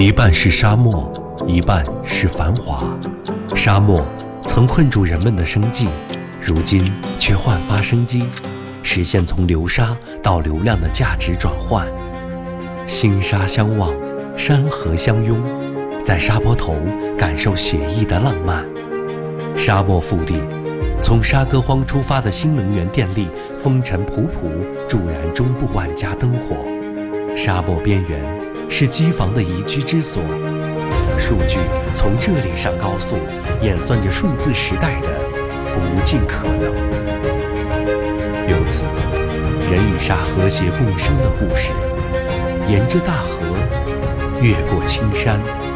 一半是沙漠，一半是繁华。沙漠曾困住人们的生计，如今却焕发生机，实现从流沙到流量的价值转换。星沙相望，山河相拥，在沙坡头感受写意的浪漫。沙漠腹地，从沙歌荒出发的新能源电力风尘仆仆，助燃中部万家灯火。沙漠边缘是机房的宜居之所，数据从这里上高速，演算着数字时代的无尽可能。由此，人与沙和谐共生的故事，沿着大河，越过青山，